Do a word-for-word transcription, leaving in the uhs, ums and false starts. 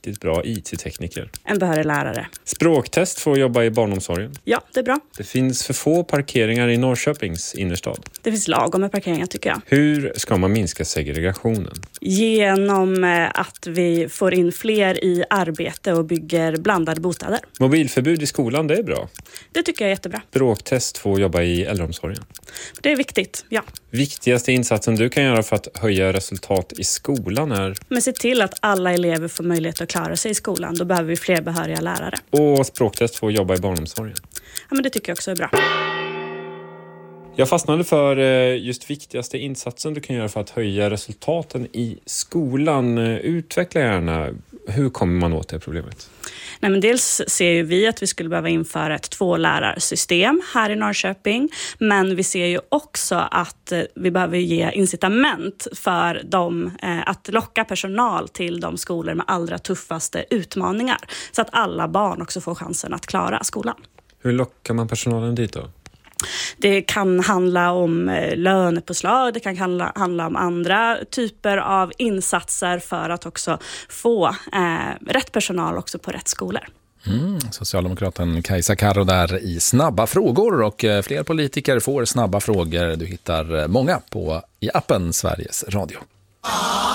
riktigt bra I T-tekniker. En behörig lärare. Språktest för att jobba i barnomsorgen. Ja, det är bra. Det finns för få parkeringar i Norrköpings innerstad. Det finns lagom med parkeringar tycker jag. Hur ska man minska segregationen? Genom att vi får in fler i arbete och bygger blandade bostäder. Mobilförbud i skolan, det är bra. Det tycker jag är jättebra. Språktest för att jobba i äldreomsorgen. Det är viktigt, ja. Viktigaste insatsen du kan göra för att höja resultat i skolan är... Men se till att alla elever får möjlighet att klara sig i skolan. Då behöver vi fler behöriga lärare. Och språktest för att jobba i barnomsorgen. Ja, men det tycker jag också är bra. Jag fastnade för just viktigaste insatsen du kan göra för att höja resultaten i skolan. Utveckla gärna. Hur kommer man åt det problemet? Nej, men dels ser ju vi att vi skulle behöva införa ett tvålärarsystem här i Norrköping. Men vi ser ju också att vi behöver ge incitament för dem att locka personal till de skolor med allra tuffaste utmaningar. Så att alla barn också får chansen att klara skolan. Hur lockar man personalen dit då? Det kan handla om lönepåslag, det kan handla, handla om andra typer av insatser för att också få eh, rätt personal också på rätt skolor. Mm, Socialdemokraten Kajsa Karro där i Snabba frågor, och fler politiker får snabba frågor. Du hittar många på i appen Sveriges Radio.